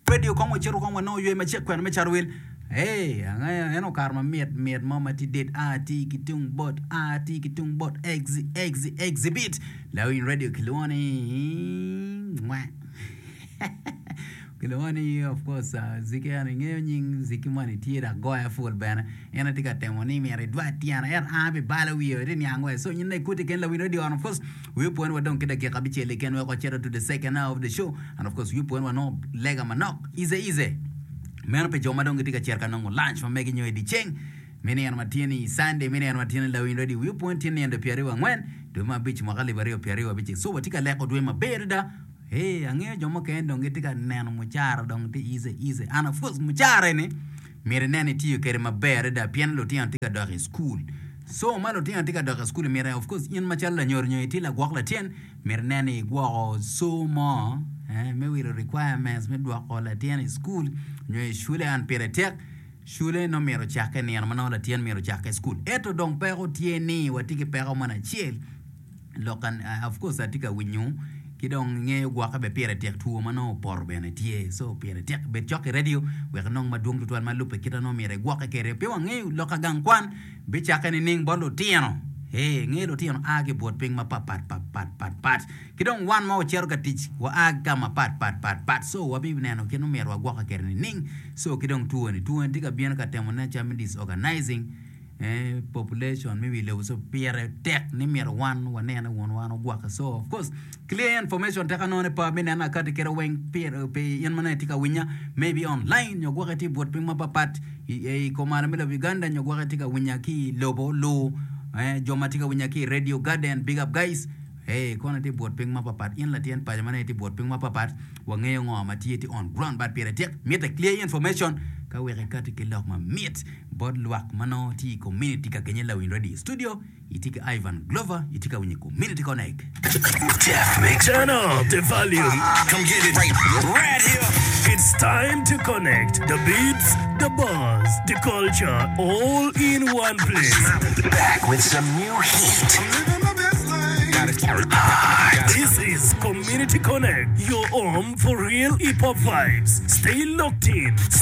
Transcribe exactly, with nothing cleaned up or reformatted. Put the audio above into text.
radio kong wa chiru kong wa no yue ma che kwen ma charwil hey eno karma miet miet mama ti det ati kitung bot ati kitung bot exi exi exhibit lawin radio kilwani mwa kilwani of course uh, zike ana ngeo nying zike mani tira goya full bana ena tika temoni mi re dwa tiana er abe bala wiyo rin yango so nyine kuti ken lawin radio and of course we point wa don kida ke kabiche le ken wa ko chera to the second hour of the show and of course we point wa no lega manok easy easy men pe joma don tika cher kanongo lunch ma megi nyoy di cheng meni an matini Sunday meni an matini lawin radio we point ni ende piari wa ngwen do ma bich makali bari piari wa bich so watika leko do ma berda hey ang'eyo jomo kendo ngetika neno muchara dong ti easy easy and of course muchara ni mere nene tiyo kere maber da pian lo tiyan tika dog school so malo tiyan tika dog school mere of course in machala nyor nyor itila gwakla tien mere nene gwako so mo eh me will requirements me dwako la tiyan school nyor shule an pere tek shule no mero chake ni an manola tiyan mero chake school eto dong pero tieni watike pero mana chiel lokan uh, of course atika winyu kidong ng'eyo gwaka be piere tek tuo mano por bene tie so piere tek be choke radio we kanong madung tuan malupe kita no mere gwaka kere pe ng'eyo loka gang kwan be chaka ni ning bolo tieno hey ng'eyo tieno age bot ping ma pat pat pat pat pat pat kidong wan ma cher ga tich wa aga ma pat pat pat pat so wa bi neno kino mere wa gwaka kere ni ning so kidong tuo ni tuo ndika bien ka temo na cham disorganizing eh population maybe le so piere tek ni mer one one na one one gwaka so of course clear information taka no ne pa mina na kati kera weng piere pe yan mana tika winya maybe online yo gwaka ti bot ping mapapat e komara mila Uganda yo gwaka tika winya ki lobo lo eh joma tika winya ki Radio Garden big up guys hey kona ti bot ping mapapat in la tien pa mana ti bot ping mapapat wa ngeyo ngo mati ti on ground but piere tek meta clear information ka we rekati ke lok ma meet bod luak mano ti community ka Kenya Lawin Radio studio itika Ivan Glover itika winyi community connect Jeff Mix turn up the volume come get it right right here it's time to connect the beats the buzz the culture all in one place back with some new heat ah, this is Community Connect your home for real hip hop vibes stay locked in